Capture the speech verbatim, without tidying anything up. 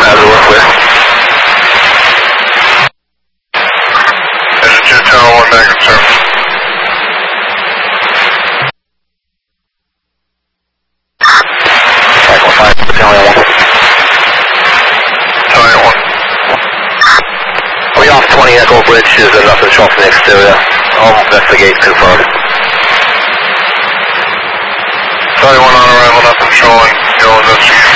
as we work with. Engine two, tower one, back in service. Cycle five, Battalion one. Battalion one. We off twenty Echo Bridge, is there nothing showing from the exterior? I'll investigate, confirm. Battalion one on arrival, nothing showing. You'll investigate.